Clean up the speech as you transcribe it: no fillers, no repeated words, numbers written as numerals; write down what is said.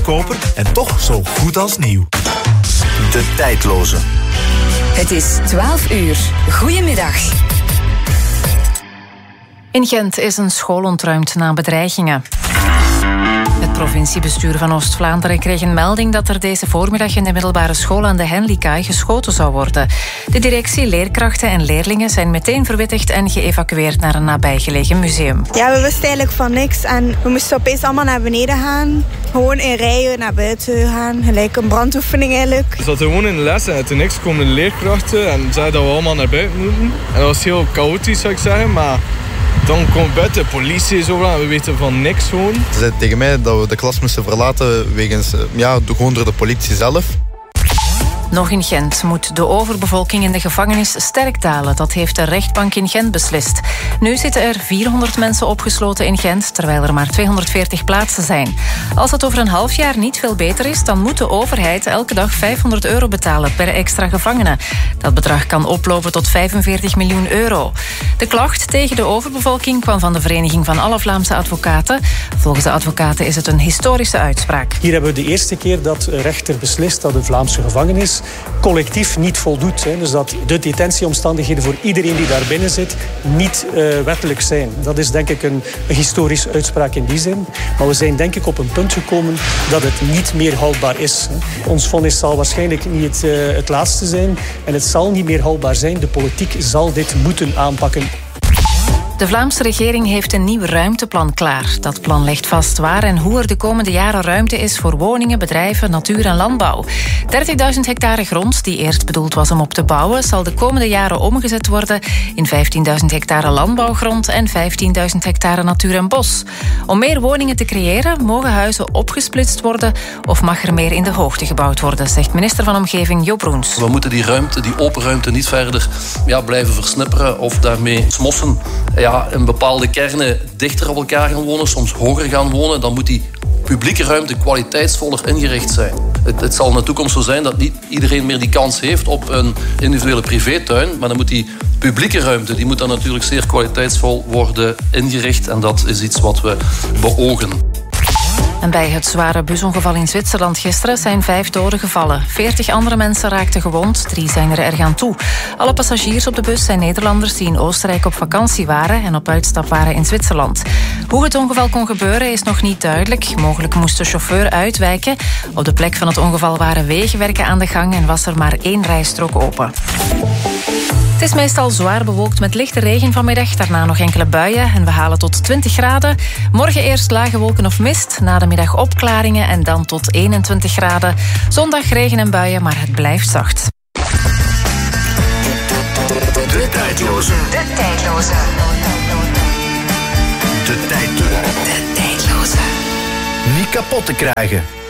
goedkoper en toch zo goed als nieuw. De tijdloze. Het is 12 uur. Goedemiddag. In Gent is een school ontruimd na bedreigingen. Het provinciebestuur van Oost-Vlaanderen kreeg een melding dat er deze voormiddag in de middelbare school aan de Henlikaai geschoten zou worden. De directie, leerkrachten en leerlingen zijn meteen verwittigd en geëvacueerd naar een nabijgelegen museum. Ja, we wisten eigenlijk van niks en we moesten opeens allemaal naar beneden gaan. Gewoon in rijen naar buiten gaan, gelijk een brandoefening eigenlijk. We zaten gewoon in de les en toen niks komen de leerkrachten en zeiden dat we allemaal naar buiten moeten. En dat was heel chaotisch, zou ik zeggen, maar... Dan komt buiten de politie zo en we weten van niks gewoon. Ze zeiden tegen mij dat we de klas moesten verlaten wegens, gewoon door de politie zelf. Nog in Gent moet de overbevolking in de gevangenis sterk dalen. Dat heeft de rechtbank in Gent beslist. Nu zitten er 400 mensen opgesloten in Gent, terwijl er maar 240 plaatsen zijn. Als het over een half jaar niet veel beter is, dan moet de overheid elke dag €500 betalen per extra gevangene. Dat bedrag kan oplopen tot €45 miljoen. De klacht tegen de overbevolking kwam van de Vereniging van alle Vlaamse Advocaten. Volgens de advocaten is het een historische uitspraak. Hier hebben we de eerste keer dat de rechter beslist dat een Vlaamse gevangenis collectief niet voldoet. Dus dat de detentieomstandigheden voor iedereen die daar binnen zit niet wettelijk zijn. Dat is denk ik een historische uitspraak in die zin. Maar we zijn denk ik op een punt gekomen dat het niet meer houdbaar is. Ons vonnis zal waarschijnlijk niet het laatste zijn. En het zal niet meer houdbaar zijn. De politiek zal dit moeten aanpakken. De Vlaamse regering heeft een nieuw ruimteplan klaar. Dat plan legt vast waar en hoe er de komende jaren ruimte is voor woningen, bedrijven, natuur en landbouw. 30.000 hectare grond, die eerst bedoeld was om op te bouwen, zal de komende jaren omgezet worden in 15.000 hectare landbouwgrond en 15.000 hectare natuur en bos. Om meer woningen te creëren, mogen huizen opgesplitst worden of mag er meer in de hoogte gebouwd worden, zegt minister van Omgeving Job Roens. We moeten die ruimte, die open ruimte, niet verder blijven versnipperen of daarmee smossen. In bepaalde kernen dichter op elkaar gaan wonen, soms hoger gaan wonen, dan moet die publieke ruimte kwaliteitsvoller ingericht zijn. Het zal in de toekomst zo zijn dat niet iedereen meer die kans heeft op een individuele privétuin, maar dan moet die publieke ruimte, die moet dan natuurlijk zeer kwaliteitsvol worden ingericht en dat is iets wat we beogen. En bij het zware busongeval in Zwitserland gisteren zijn 5 doden gevallen. 40 andere mensen raakten gewond, 3 zijn er erg aan toe. Alle passagiers op de bus zijn Nederlanders die in Oostenrijk op vakantie waren en op uitstap waren in Zwitserland. Hoe het ongeval kon gebeuren is nog niet duidelijk. Mogelijk moest de chauffeur uitwijken. Op de plek van het ongeval waren wegenwerken aan de gang en was er maar 1 rijstrook open. Het is meestal zwaar bewolkt met lichte regen vanmiddag. Daarna nog enkele buien en we halen tot 20 graden. Morgen eerst lage wolken of mist. Na de middag opklaringen en dan tot 21 graden. Zondag regen en buien, maar het blijft zacht. De tijdloze. De tijdloze. De tijdloze. De tijdloze. Niet kapot te krijgen.